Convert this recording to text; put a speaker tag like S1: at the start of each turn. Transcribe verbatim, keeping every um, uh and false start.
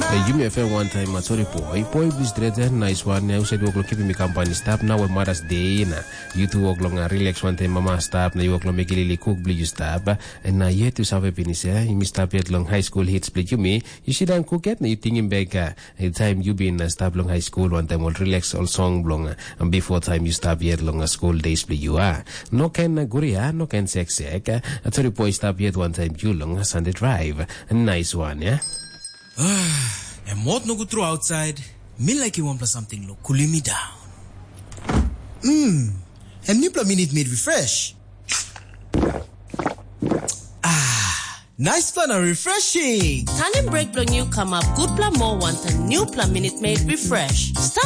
S1: You may have one time at sorry boy, boy bis dread nice one. Now said we keep me company stop now with Mother's Day na. You two walk long a relax one time mama stop na you walk long make lily cook blue you stop and now yet to save a penis eh you miss stop yet long high school hit split you me you sit down cook it na you think him back uh, time you been uh, stop long high school one time will relax all song long uh, and before time you stop yet long a school day split you ah no can uh, guria no can sex eh at sorry boy stop yet one time you long Sunday drive a nice one yeah.
S2: And what no go through outside, me like you want plus something look cooling me down.
S3: Mmm, and Nipla minute made refresh. Ah, nice plan and refreshing.
S4: Turning break long you come up, good plan more want a new plan minute made refresh. Stop